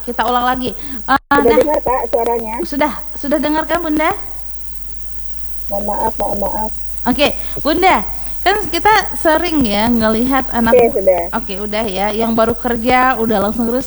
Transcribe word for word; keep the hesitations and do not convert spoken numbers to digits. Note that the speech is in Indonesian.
kita ulang lagi. Uh, Sudah nah, dengar Kak suaranya? Sudah, sudah dengar kan Bunda? Mohon maaf, mohon maaf. Oke, Bunda, kan kita sering ya ngelihat anak. Oke, sudah. Oke, udah ya, yang baru kerja udah langsung terus